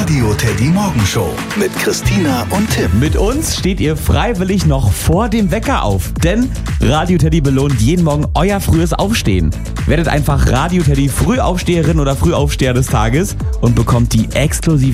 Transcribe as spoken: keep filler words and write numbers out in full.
Radio Teddy Morgenshow mit Christina und Tim. Mit uns steht ihr freiwillig noch vor dem Wecker auf, denn Radio Teddy belohnt jeden Morgen euer frühes Aufstehen. Werdet einfach Radio Teddy Frühaufsteherin oder Frühaufsteher des Tages und bekommt die exklusive